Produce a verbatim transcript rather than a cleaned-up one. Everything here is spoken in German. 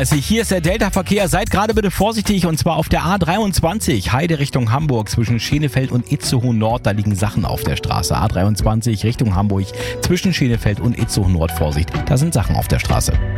Also hier ist der Delta-Verkehr. Seid gerade bitte vorsichtig und zwar auf der A dreiundzwanzig, Heide Richtung Hamburg zwischen Schenefeld und Itzehoe Nord. Da liegen Sachen auf der Straße. A dreiundzwanzig Richtung Hamburg zwischen Schenefeld und Itzehoe Nord. Vorsicht, da sind Sachen auf der Straße.